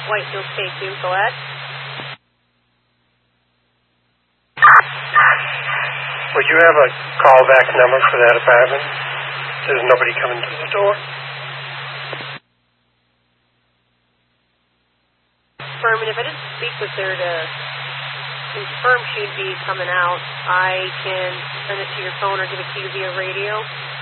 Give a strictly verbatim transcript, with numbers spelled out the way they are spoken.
Whitefield K two, go ahead. Would you have a callback number for that apartment? There's nobody coming to the door. Affirmative. I didn't speak with her to confirm she'd be coming out. I can send it to your phone or give it to you via radio.